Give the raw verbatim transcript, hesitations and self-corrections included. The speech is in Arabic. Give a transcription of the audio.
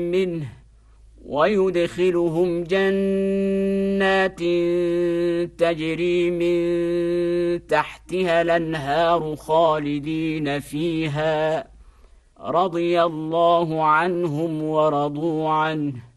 منه ويدخلهم جنات تجري من تحتها الأنهار خالدين فيها رضي الله عنهم ورضوا عنه